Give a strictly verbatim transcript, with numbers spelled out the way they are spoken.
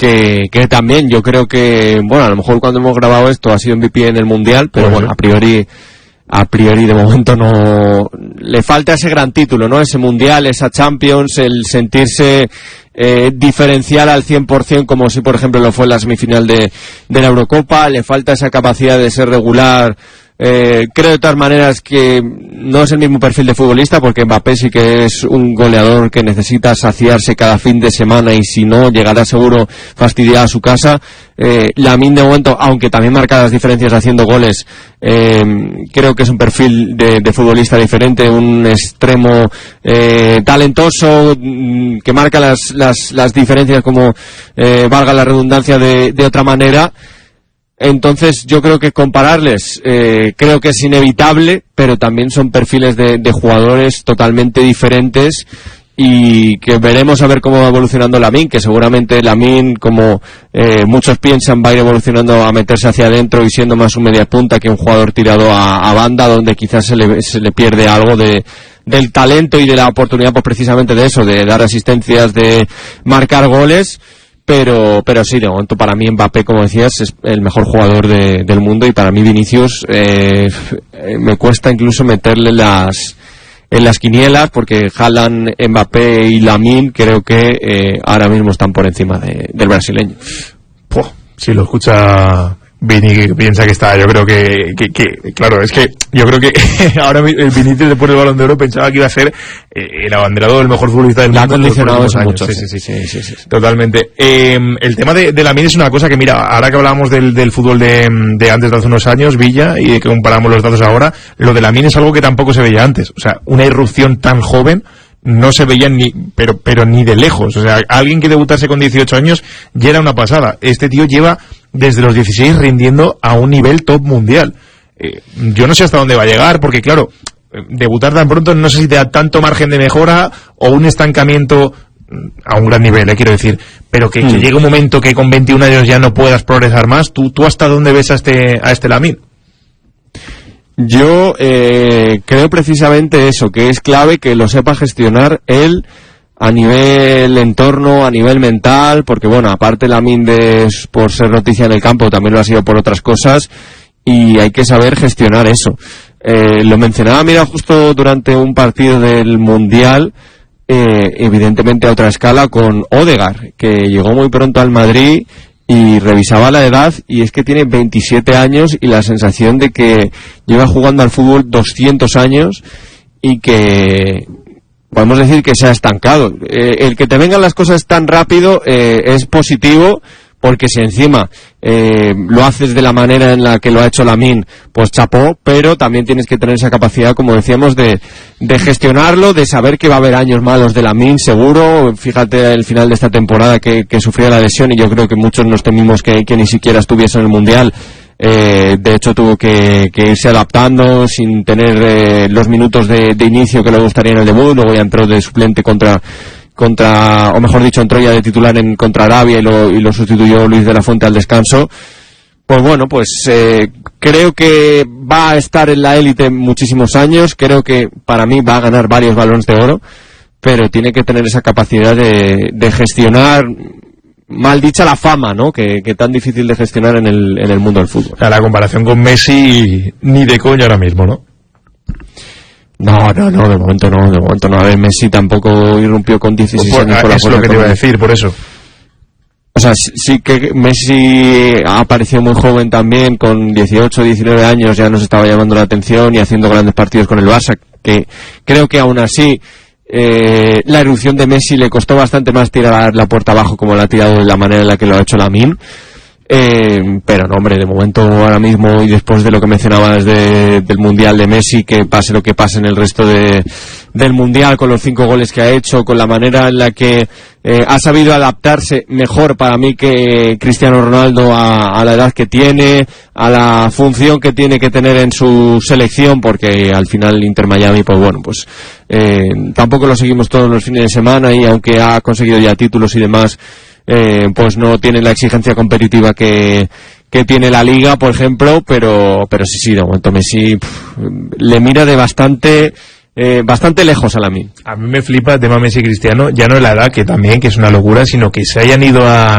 que, que también yo creo que, bueno, a lo mejor cuando hemos grabado esto ha sido M V P en el Mundial, pero bueno, a priori a priori de momento no le falta ese gran título, ¿no? Ese Mundial, esa Champions, el sentirse eh, diferencial al cien por ciento, como si por ejemplo lo fue en la semifinal de, de la Eurocopa. Le falta esa capacidad de ser regular. Eh, creo de todas maneras que no es el mismo perfil de futbolista, porque Mbappé sí que es un goleador que necesita saciarse cada fin de semana, y si no llegará seguro fastidiado a su casa. eh, Lamine de momento, aunque también marca las diferencias haciendo goles, eh, creo que es un perfil de, de futbolista diferente, un extremo eh, talentoso, que marca las, las, las diferencias, como eh, valga la redundancia, de, de otra manera. Entonces yo creo que compararles eh, creo que es inevitable, pero también son perfiles de, de jugadores totalmente diferentes, y que veremos a ver cómo va evolucionando Lamine, que seguramente Lamine, como eh, muchos piensan, va a ir evolucionando a meterse hacia adentro y siendo más un media punta que un jugador tirado a, a banda, donde quizás se le, se le pierde algo de del talento y de la oportunidad, pues precisamente de eso, de dar asistencias, de marcar goles. Pero, pero sí, de momento para mí Mbappé, como decías, es el mejor jugador de, del mundo, y para mí Vinicius eh, me cuesta incluso meterle las en las quinielas, porque Haaland, Mbappé y Lamine creo que eh, ahora mismo están por encima de, del brasileño. Puh, si lo escucha Vini, que piensa que está, yo creo que, que, que claro, es que yo creo que ahora el Vinicius, después del Balón de Oro, pensaba que iba a ser eh, el abanderado del mejor futbolista del mundo. La ha condicionado eso mucho. Sí, sí, sí, sí, sí, sí, sí. Totalmente. Eh, el tema de, de Lamine es una cosa que, mira, ahora que hablábamos del, del fútbol de, de antes de hace unos años, Villa, y de que comparamos los datos ahora, lo de Lamine es algo que tampoco se veía antes. O sea, una irrupción tan joven no se veía ni, pero, pero ni de lejos. O sea, alguien que debutase con dieciocho años ya era una pasada. Este tío lleva desde los dieciséis rindiendo a un nivel top mundial. Eh, yo no sé hasta dónde va a llegar, porque claro, debutar tan pronto no sé si te da tanto margen de mejora o un estancamiento a un gran nivel, eh, quiero decir, pero que, mm. que llegue un momento que con veintiún años ya no puedas progresar más. ¿Tú, tú hasta dónde ves a este, a este Lamine? Yo eh, creo precisamente eso, que es clave que lo sepa gestionar él a nivel entorno, a nivel mental, porque bueno, aparte Lamine de, por ser noticia en el campo, también lo ha sido por otras cosas, y hay que saber gestionar eso. Eh, lo mencionaba, mira, justo durante un partido del Mundial, eh, evidentemente a otra escala, con Odegaard, que llegó muy pronto al Madrid, y revisaba la edad, y es que tiene veintisiete años, y la sensación de que lleva jugando al fútbol doscientos años, y que podemos decir que se ha estancado. Eh, el que te vengan las cosas tan rápido eh, es positivo, porque si encima eh, lo haces de la manera en la que lo ha hecho Lamine, pues chapó, pero también tienes que tener esa capacidad, como decíamos, de, de gestionarlo, de saber que va a haber años malos de Lamine, seguro. Fíjate el final de esta temporada, que, que sufrió la lesión, y yo creo que muchos nos temimos que, que ni siquiera estuviese en el Mundial. Eh, de hecho tuvo que, que irse adaptando sin tener eh, los minutos de, de inicio que le gustaría en el debut. Luego ya entró de suplente contra contra o mejor dicho entró ya de titular en contra Arabia, y lo, y lo sustituyó Luis de la Fuente al descanso. Pues bueno, pues eh, creo que va a estar en la élite muchísimos años. Creo que para mí va a ganar varios Balones de Oro, pero tiene que tener esa capacidad de, de gestionar, mal dicha, la fama, ¿no? Que, que tan difícil de gestionar en el, en el mundo del fútbol. O sea, la comparación con Messi ni de coña ahora mismo, ¿no? No, no, no, de momento no, de momento no. A ver, Messi tampoco irrumpió con dieciséis pues, años por la es lo que te iba a decir, por eso. O sea, sí, sí que Messi ha aparecido muy joven también, con dieciocho, diecinueve años ya nos estaba llamando la atención y haciendo grandes partidos con el Barça, que creo que aún así eh, la erupción de Messi le costó bastante más tirar la puerta abajo, como la ha tirado de la manera en la que lo ha hecho Lamine. Eh, pero no, hombre, de momento ahora mismo, y después de lo que mencionabas de, del Mundial de Messi, que pase lo que pase en el resto de, del Mundial, con los cinco goles que ha hecho, con la manera en la que eh, ha sabido adaptarse mejor para mí que Cristiano Ronaldo a, a la edad que tiene, a la función que tiene que tener en su selección, porque al final Inter Miami, pues bueno, pues eh, tampoco lo seguimos todos los fines de semana, y aunque ha conseguido ya títulos y demás, Eh, pues no tiene la exigencia competitiva que, que tiene la Liga, por ejemplo, pero pero sí, sí, de momento Messi pff, le mira de bastante eh, bastante lejos a Lamine. A mí me flipa el tema Messi y Cristiano, ya no es la edad, que también, que es una locura, sino que se hayan ido a,